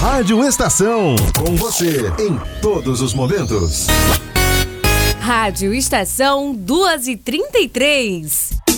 Rádio Estação, com você em todos os momentos. Rádio Estação 2h33.